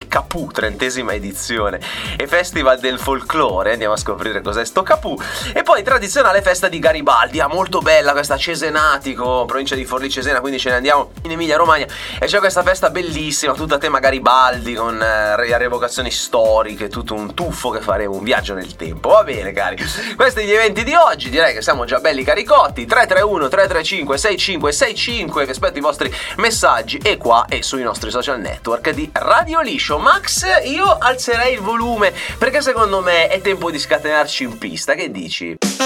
Capù, 30ª edizione, e Festival del Folklore. Andiamo a scoprire cos'è sto Capù. E poi tradizionale festa di Garibaldi, molto bella questa, Cesenatico, provincia di Forlì Cesena, quindi ce ne andiamo in Emilia Romagna e c'è questa festa bellissima, tutta a tema Garibaldi, con rievocazioni storiche, tutto un tuffo che faremo, un viaggio nel tempo. Va bene cari, questi gli eventi di oggi, direi che siamo già belli caricotti. 331 335 6565, che aspetto i vostri messaggi e qua e sui nostri social network di Radio Liscio. Max, io alzerei il volume perché secondo me è tempo di scatenarci in pista, che dici?